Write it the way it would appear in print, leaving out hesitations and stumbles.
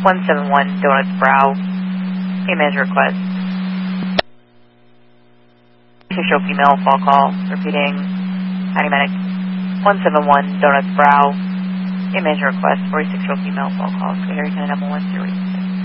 171 Donuts Brow. Hey, manager request. Show female fall call. Repeating. Medic 171 Donuts Brow. Hey, manager request. 46-year-old female fall call. Harry 10 1 0